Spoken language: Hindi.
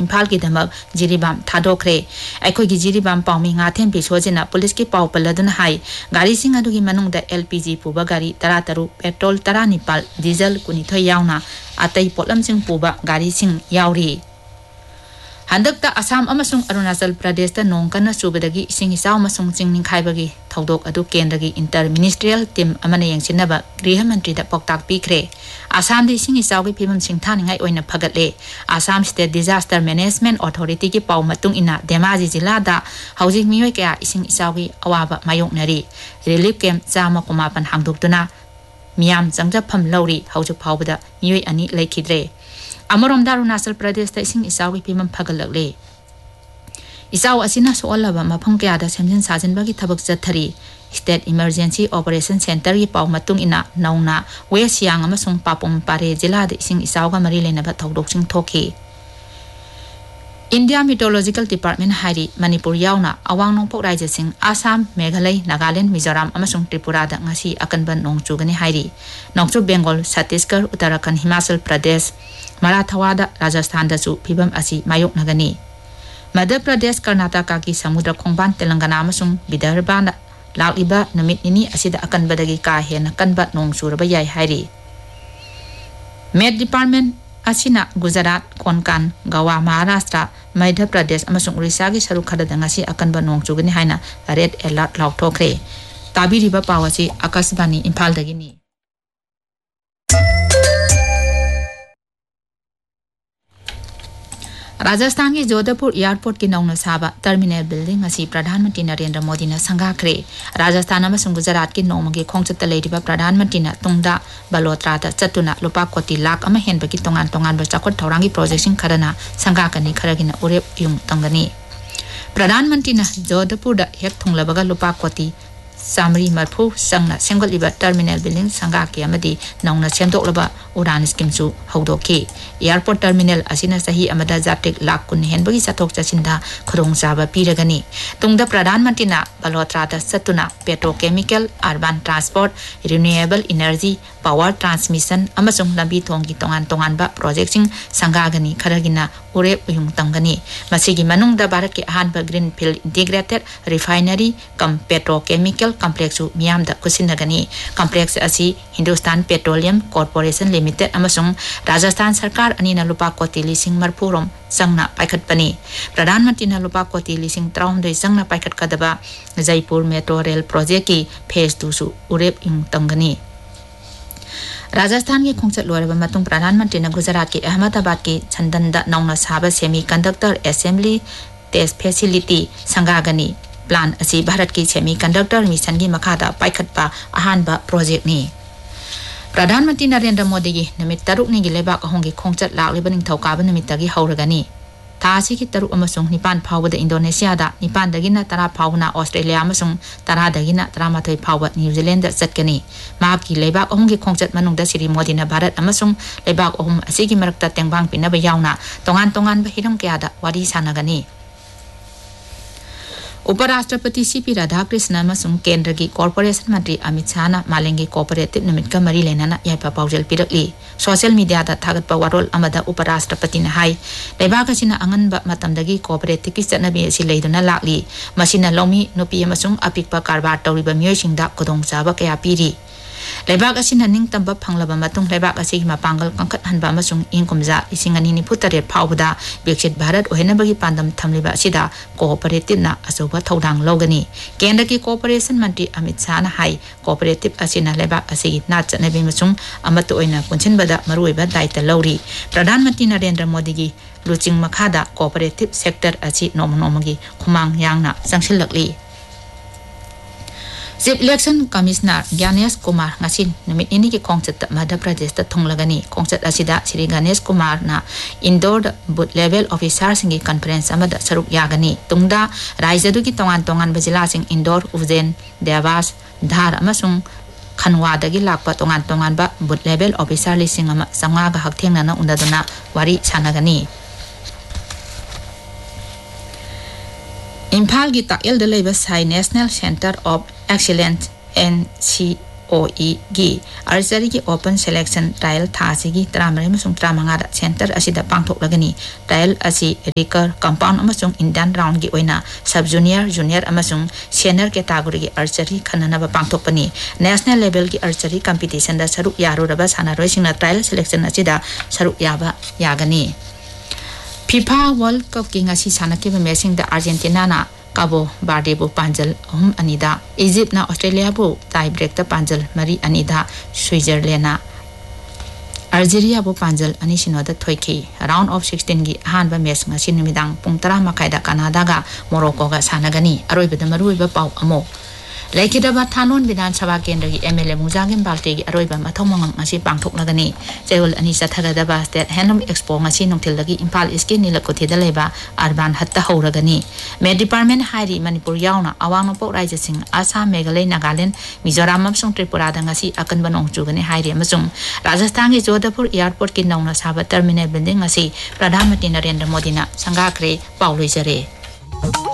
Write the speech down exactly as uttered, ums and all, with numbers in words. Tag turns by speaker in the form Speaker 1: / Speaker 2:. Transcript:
Speaker 1: इम्फाल की धमक जिरीबाम थादोखरे अखोई की जिरीबाम पाउमी ngathem pisojina पुलिस की पाउ पल्लदुन हाई गाड़ी सिंह अदुगी मनुंगदा एलपीजी पुबा गाड़ी तरा तरु पेट्रोल तरा निपाल डीजल कुनिथोय यावना अतई पोलम सिंह पुबा गाड़ी सिंह यावरी हंदकता असम अमसुंग अरुणाचल प्रदेश ता नोंग कन्ना सुबदगी इसिंग इसाव मसुंग चिंगनिंग खाइबगी थौदोक अदु केंद्रगी इंटर मिनिस्ट्रियल टीम अमने यंगसिनबा गृह मंत्री दा पक्ताक पीखरे आसाम दे इसिंग इसावगी फिबम सिंगथानिंगाई ओइना फगतले Assam state disaster management authority की पाउ मतुंग इना धेमाजी जिला दा हौजिक मियोय कया इसिंग इसावगी अवाबा मायोकनरी रिलीफ कैंप चामा कुमापन हांगदोक्तुना मियाम जंगजफम लौरी हौजुक फावबदा मियोय अनि लेखिद्रे अमरोम अरुणाचल प्रदेश इसिंग इसाव की फिल्म फगलले इसाव असिना सोलबा मफम कयादा सेमजिन साजिनबगी थबक जथरी स्टेट इमरजेंसी ऑपरेशन सेंटर की पाउ मतुंग इना नौना वेस्ट सियांग अमसुंग पापुम पारे जिला दे इसिंग इसाव का मरी लेनबा थौदोकसिंग थोखी इंडिया मेट्रोलॉजिकल डिपार्टमेंट हारी मणिपुर यावना अवांग नोंपोक राज्यसिंग आसाम मेघालय नागालैंड मिजोराम अमसुंग त्रिपुरा दा ngasi अकनबन नोंगचुगनी हारी नोंगचु बेंगल छत्तीसगढ़ उत्तराखंड हिमाचल प्रदेश मराठवाड़ा राजस्थान दसु फिबम असी मायोक नगनी मध्य प्रदेश कर्नाटका की समुद्र खोंबान तेलंगाना अमसुंग विदर्भा लालिबा नमित निनी असिदा अकनबदगी का हेन कनबा नोंग चुरबा याय हारी मेट डिपार्टमेंट असिना गुजरात कोंकण गोवा महाराष्ट्र मध्य प्रदेश अमसुंग उड़ीसा की सरुक खददा ngasi अकनबा नोंग चुगनी हाइना red alert लाउथोखरे ताबिरिबा पावसी Akashvani Imphal दगिनी Rajasthan की जोधपुर एयरपोर्ट की नौना साबा टर्मिनल बिल्डिंग असी प्रधानमंत्री नरेंद्र मोदी ने संगाखरे राजस्थान अमसुंग गुजरात की नौमगे खोंगचत लेरिबा प्रधानमंत्री न तुंगदा बलोत्रा दा चतुना लुपा कोटी लाख अमा हेनबगी तोंगान तोंगान बा चाखोट थौरांगी प्रोजेक्टसिंग खरना संगाकनी खरगिना उरेप युंग तंगनी प्रधानमंत्री न जोधपुर दा हेक थुंगलबगा लुपा कोटी सामरी मरफू संगना सेंगोलिबा टर्मिनल बिल्डिंग संगाके अमदी नौना सेमदोकलबा उड़ान स्कीम सु हौदोके एयरपोर्ट टर्मिनल असिना सही अमदा जातिक लाख कुन हेनबगी सथोक चसिंदा खुरोंग चाबा पीरगनी तुंगदा प्रधानमंत्री ना बलोत्रा दा सतुना petrochemical urban transport renewable energy power transmission अमसुंग लंबी थोंगी तोंगान तोंगानबा प्रोजेक्टसिंग संगागनी खरगिना उरेप उयुंग तंगनी मसिगी मनुंगदा भारत के अहानबा ग्रीनफील्ड इंटीग्रेटेड रिफाइनरी कम पेट्रोकेमिकल कॉम्प्लेक्स मियाम दा कुसिनगनी कॉम्प्लेक्स असी Hindustan petroleum corporation limited अमसुंग Rajasthan सरकार अनी ना लुपा कोटी लिसिंग मरफुरोम संगना पाइखटपनी प्रधानमंत्री ना लुपा कोटी लिसिंग त्राउंदई संगना पाइखटकदबा जयपुर मेट्रो रेल प्रोजेक्ट की फेज टू सु उरेप युंग तंगनी राजस्थान के खोंचत लोरबा मतुंग प्रधानमंत्री ने गुजरात के अहमदाबाद के छंदनदा नौना साबा semi conductor assembly test facility संगागनी plan असी भारत की सेमी कंडक्टर मिशन की मखादा पाइखटपा अहानबा प्रोजेक्ट नि प्रधानमंत्री नरेंद्र मोदी की नमित तरुक नि लेबाक अहोंगी खोंचत लाक्लिबा निंगथौकाबा निमित्तगी हौरगनी थासी की तरुक अमसुंग निपान फावदा इंडोनेशिया दा निपान दगिना तरा फावना ऑस्ट्रेलिया अमसुंग तरा दगिना तरामाथोय फाव न्यूजीलैंड चटकनी माकी लेबाक अहोंगी खोंचत मनुंगदा श्री मोदी ना भारत अमसुंग लेबाक अहोम असिगी मरक्ता तेंबांग पिनबा यावना तोंगान तोंगान हिरम कयादा वारी सानगनी उपराष्ट्रपति सीपी राधाकृष्ण अमसुंग केंद्र की कॉर्पोरेशन मंत्री अमित शाह ना मालेंगी कोऑपरेटिव निमित का मरी लेना याइपा पाउजल पिरकली सोशल मीडिया दा थागतपा वारोल अमदा उपराष्ट्रपति ने हाई लेबाक असिना अंगनबा मतमदगी कोऑपरेटिव की चटनबी असि लेदुना लाकली मसिना लौमी नुपी अमसुंग अपिकपा कारबार तौरिबा मियोइसिंगदा खुदोंचाबा कया पीरी लेबाक असिना निंगतंबा फंगलबा मतुंग लेबाक असिगी मपांगल कंखत हनबा अमसुंग इंकुमजा इसिंग अनि निफुतरेट फावदा विकसित भारत ओहेनबगी पांदम थमलिबा असिदा कोऑपरेटिव ना अचौबा थौदांग लौगनी केंद्र की कोऑपरेशन मंत्री अमित शाह ना हाई कोऑपरेटिव असिना लेबाक असिगी ना चटनबी मसुंग अमत ओइना पुंछिनबदा मरुइबा दायित्व लौरी प्रधानमंत्री नरेंद्र मोदी की लुचिंग मखादा कोऑपरेटिव सेक्टर असि नोम नोमगी खुमांग यांगना संगसिलकली chief election commissioner Gyanesh Kumar ngasi numit ini ki khongchat madhya pradesh ta thunglagani khongchat asida Shri Ganesh Kumar na indoor booth level officer singi conference amada saruk yagani tungda rajya du ki tongan tongan bajila sing indoor Ujjain Dewas Dhar amasung Khanwa dagi lakpa tongan tongan ba booth level officer lising ama sanga ga hakthengna na undaduna wari sanagani Imphal gi takil de leba Sai National Center of Excellence N C O E gi archery gi open selection trial thasi gi tramare masung tramanga da center asida pangthok lagani trial asi recur compound amasung indian round gi oina sub junior junior amasung senior category gi archery khanana ba pangthok pani national level gi archery competition da saruk yaro raba sanaroi singna trial selection asida saruk yaba yagani FIFA World Cup ki ngasi sanaki ba mesing da Argentina na Cabo Verde bu panjal hum anida Egypt na Australia bu tie break ta panjal mari anida Switzerland na Algeria bu panjal ani sinoda thoiki round of sixteen gi han ba mes ngasi nimidang pung tara makai da Canada ga Morocco ga sanagani aroi ba marui ba pau amo Laikidaba Thanon Vidan Sabha Kendra gi M L A Mujagim Balte gi aroiba mathong mangam ngasi pangthok lagani Chewol ani satharadaba State Handloom Expo ngasi nongthil lagi Impal East Nilakothi da leba Urban Hatta horagani Me Department Hairi Manipur yauna awang nopok raja sing Assam Meghalaya Nagaland Mizoram amsung Tripura da ngasi akan banong chugani hairi amasung Rajasthan gi Jodhpur Airport ki nongna saba terminal building ngasi Pradhan Mantri Narendra Modi na sangakre pauloi jare